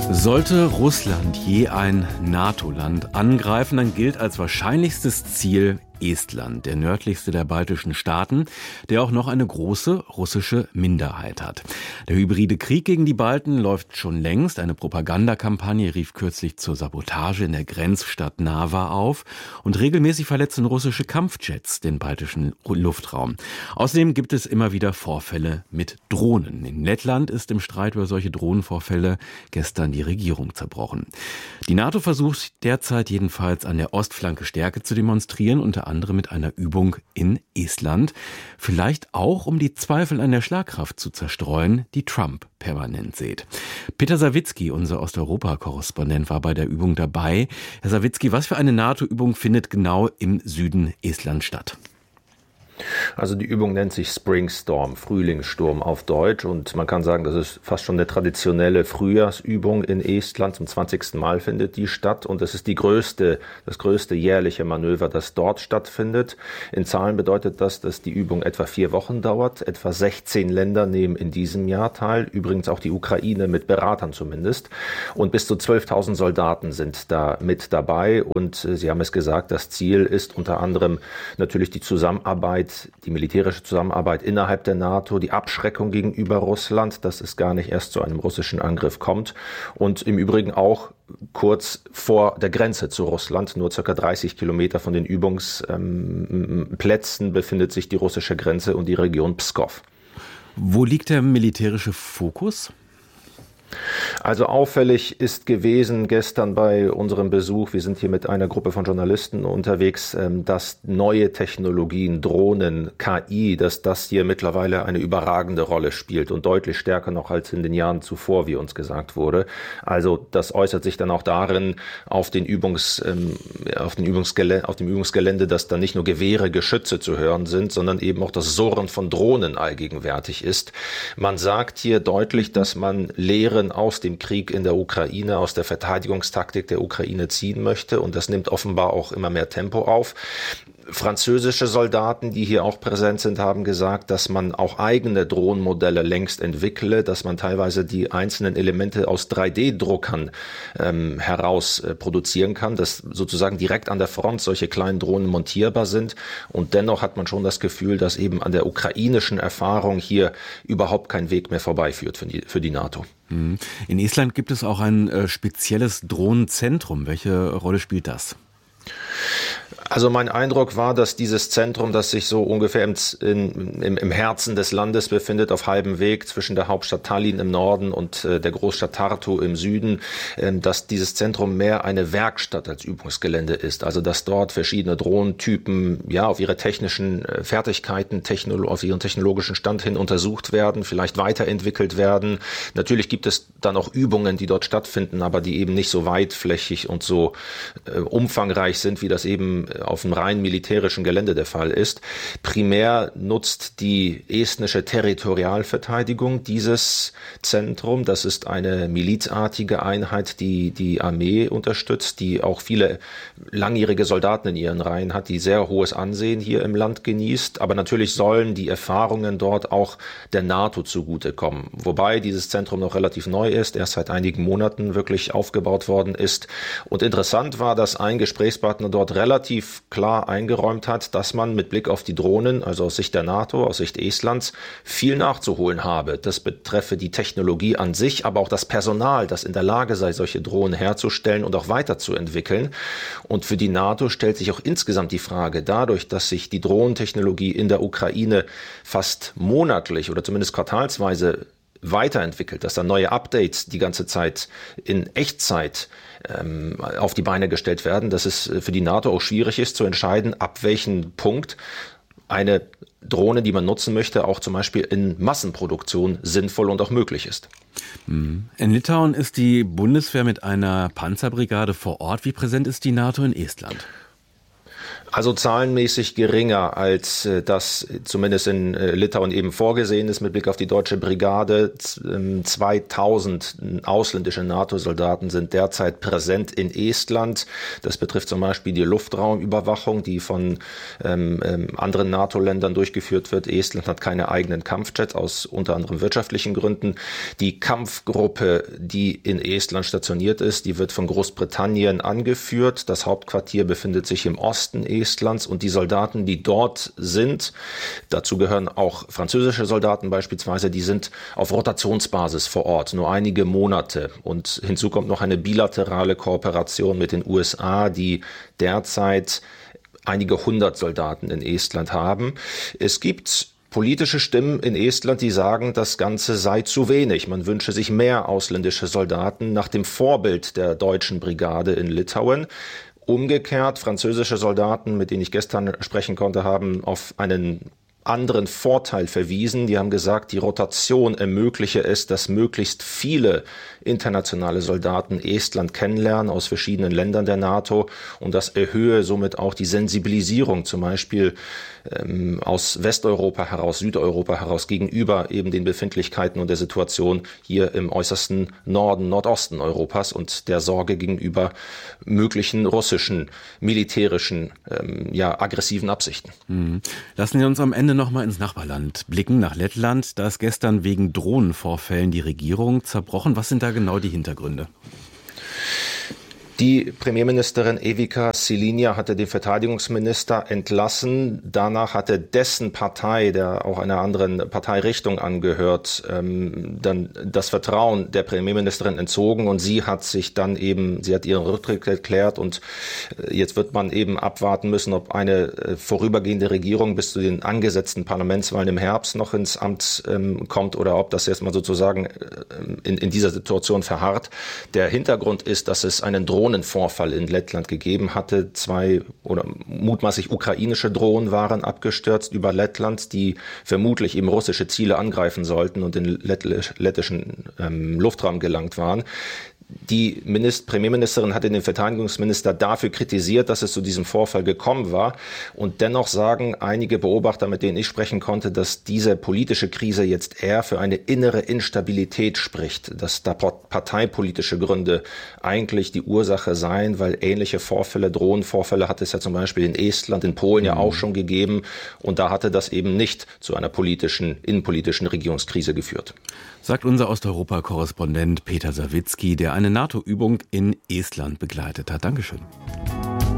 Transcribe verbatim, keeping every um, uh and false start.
Sollte Russland je ein NATO-Land angreifen, dann gilt als wahrscheinlichstes Ziel Estland, der nördlichste der baltischen Staaten, der auch noch eine große russische Minderheit hat. Der hybride Krieg gegen die Balten läuft schon längst. Eine Propagandakampagne rief kürzlich zur Sabotage in der Grenzstadt Narva auf und regelmäßig verletzen russische Kampfjets den baltischen Luftraum. Außerdem gibt es immer wieder Vorfälle mit Drohnen. In Lettland ist im Streit über solche Drohnenvorfälle gestern die Regierung zerbrochen. Die NATO versucht derzeit jedenfalls an der Ostflanke Stärke zu demonstrieren, unter anderem mit einer Übung in Estland. Vielleicht auch, um die Zweifel an der Schlagkraft zu zerstreuen, die Trump permanent sieht. Peter Sawicki, unser Osteuropa-Korrespondent, war bei der Übung dabei. Herr Sawicki, was für eine NATO-Übung findet genau im Süden Estlands statt? Also die Übung nennt sich Spring Storm, Frühlingssturm auf Deutsch, und man kann sagen, das ist fast schon eine traditionelle Frühjahrsübung in Estland. Zum zwanzigsten Mal findet die statt, und es ist die größte, das größte jährliche Manöver, das dort stattfindet. In Zahlen bedeutet das, dass die Übung etwa vier Wochen dauert. Etwa sechzehn Länder nehmen in diesem Jahr teil, übrigens auch die Ukraine mit Beratern zumindest, und bis zu zwölftausend Soldaten sind da mit dabei, und äh, Sie haben es gesagt, das Ziel ist unter anderem natürlich die Zusammenarbeit, die militärische Zusammenarbeit innerhalb der NATO, die Abschreckung gegenüber Russland, dass es gar nicht erst zu einem russischen Angriff kommt, und im Übrigen auch kurz vor der Grenze zu Russland, nur ca. dreißig Kilometer von den Übungsplätzen, ähm, befindet sich die russische Grenze und die Region Pskov. Wo liegt der militärische Fokus? Also auffällig ist gewesen gestern bei unserem Besuch, wir sind hier mit einer Gruppe von Journalisten unterwegs, dass neue Technologien, Drohnen, K I, dass das hier mittlerweile eine überragende Rolle spielt und deutlich stärker noch als in den Jahren zuvor, wie uns gesagt wurde. Also das äußert sich dann auch darin auf, den Übungs, auf, den Übungsgelände, auf dem Übungsgelände, dass da nicht nur Gewehre, Geschütze zu hören sind, sondern eben auch das Surren von Drohnen allgegenwärtig ist. Man sagt hier deutlich, dass man Lehren aus dem Krieg in der Ukraine, aus der Verteidigungstaktik der Ukraine ziehen möchte, und das nimmt offenbar auch immer mehr Tempo auf. Französische Soldaten, die hier auch präsent sind, haben gesagt, dass man auch eigene Drohnenmodelle längst entwickle, dass man teilweise die einzelnen Elemente aus drei D Druckern ähm, heraus äh, produzieren kann, dass sozusagen direkt an der Front solche kleinen Drohnen montierbar sind. Und dennoch hat man schon das Gefühl, dass eben an der ukrainischen Erfahrung hier überhaupt kein Weg mehr vorbeiführt für die, für die NATO. In Estland gibt es auch ein äh, spezielles Drohnenzentrum. Welche Rolle spielt das? Also mein Eindruck war, dass dieses Zentrum, das sich so ungefähr im, in, im, im Herzen des Landes befindet, auf halbem Weg zwischen der Hauptstadt Tallinn im Norden und äh, der Großstadt Tartu im Süden, äh, dass dieses Zentrum mehr eine Werkstatt als Übungsgelände ist. Also dass dort verschiedene Drohnentypen ja auf ihre technischen äh, Fertigkeiten, technolo- auf ihren technologischen Stand hin untersucht werden, vielleicht weiterentwickelt werden. Natürlich gibt es dann auch Übungen, die dort stattfinden, aber die eben nicht so weitflächig und so äh, umfangreich sind, wie das eben auf dem rein militärischen Gelände der Fall ist. Primär nutzt die estnische Territorialverteidigung dieses Zentrum. Das ist eine milizartige Einheit, die die Armee unterstützt, die auch viele langjährige Soldaten in ihren Reihen hat, die sehr hohes Ansehen hier im Land genießt. Aber natürlich sollen die Erfahrungen dort auch der NATO zugutekommen. Wobei dieses Zentrum noch relativ neu ist, erst seit einigen Monaten wirklich aufgebaut worden ist. Und interessant war, dass ein Gesprächspartner dort relativ klar eingeräumt hat, dass man mit Blick auf die Drohnen, also aus Sicht der NATO, aus Sicht Estlands, viel nachzuholen habe. Das betreffe die Technologie an sich, aber auch das Personal, das in der Lage sei, solche Drohnen herzustellen und auch weiterzuentwickeln. Und für die NATO stellt sich auch insgesamt die Frage, dadurch, dass sich die Drohnentechnologie in der Ukraine fast monatlich oder zumindest quartalsweise weiterentwickelt, dass da neue Updates die ganze Zeit in Echtzeit ähm, auf die Beine gestellt werden, dass es für die NATO auch schwierig ist zu entscheiden, ab welchem Punkt eine Drohne, die man nutzen möchte, auch zum Beispiel in Massenproduktion sinnvoll und auch möglich ist. In Litauen ist die Bundeswehr mit einer Panzerbrigade vor Ort. Wie präsent ist die NATO in Estland? Also zahlenmäßig geringer, als das zumindest in Litauen eben vorgesehen ist mit Blick auf die deutsche Brigade. zweitausend ausländische NATO-Soldaten sind derzeit präsent in Estland. Das betrifft zum Beispiel die Luftraumüberwachung, die von ähm, anderen NATO-Ländern durchgeführt wird. Estland hat keine eigenen Kampfjets aus unter anderem wirtschaftlichen Gründen. Die Kampfgruppe, die in Estland stationiert ist, die wird von Großbritannien angeführt. Das Hauptquartier befindet sich im Osten Estlands. Estlands und die Soldaten, die dort sind, dazu gehören auch französische Soldaten beispielsweise, die sind auf Rotationsbasis vor Ort, nur einige Monate. Und hinzu kommt noch eine bilaterale Kooperation mit den U S A, die derzeit einige hundert Soldaten in Estland haben. Es gibt politische Stimmen in Estland, die sagen, das Ganze sei zu wenig. Man wünsche sich mehr ausländische Soldaten nach dem Vorbild der deutschen Brigade in Litauen. Umgekehrt, französische Soldaten, mit denen ich gestern sprechen konnte, haben auf einen anderen Vorteil verwiesen. Die haben gesagt, die Rotation ermögliche es, dass möglichst viele internationale Soldaten Estland kennenlernen aus verschiedenen Ländern der NATO und das erhöhe somit auch die Sensibilisierung zum Beispiel ähm, aus Westeuropa heraus, Südeuropa heraus gegenüber eben den Befindlichkeiten und der Situation hier im äußersten Norden, Nordosten Europas und der Sorge gegenüber möglichen russischen, militärischen, ähm, ja, aggressiven Absichten. Mhm. Lassen Sie uns am Ende noch mal ins Nachbarland blicken, nach Lettland. Da ist gestern wegen Drohnenvorfällen die Regierung zerbrochen. Was sind da genau die Hintergründe? Die Premierministerin Evika Šilinė hatte den Verteidigungsminister entlassen. Danach hatte dessen Partei, der auch einer anderen Parteirichtung angehört, ähm, dann das Vertrauen der Premierministerin entzogen und sie hat sich dann eben, sie hat ihren Rücktritt erklärt und jetzt wird man eben abwarten müssen, ob eine vorübergehende Regierung bis zu den angesetzten Parlamentswahlen im Herbst noch ins Amt ähm, kommt oder ob das jetzt mal sozusagen in, in dieser Situation verharrt. Der Hintergrund ist, dass es einen Drohnen Drohnenvorfall in Lettland gegeben hatte. Zwei oder mutmaßlich ukrainische Drohnen waren abgestürzt über Lettland, die vermutlich eben russische Ziele angreifen sollten und in lettischen ähm, Luftraum gelangt waren. Die Minister, Premierministerin hatte den Verteidigungsminister dafür kritisiert, dass es zu diesem Vorfall gekommen war. Und dennoch sagen einige Beobachter, mit denen ich sprechen konnte, dass diese politische Krise jetzt eher für eine innere Instabilität spricht, dass da parteipolitische Gründe eigentlich die Ursache seien, weil ähnliche Vorfälle, Drohnenvorfälle hat es ja zum Beispiel in Estland, in Polen ja auch schon gegeben. Und da hatte das eben nicht zu einer politischen, innenpolitischen Regierungskrise geführt. Sagt unser Osteuropa-Korrespondent Peter Sawicki, der eine NATO-Übung in Estland begleitet hat. Dankeschön.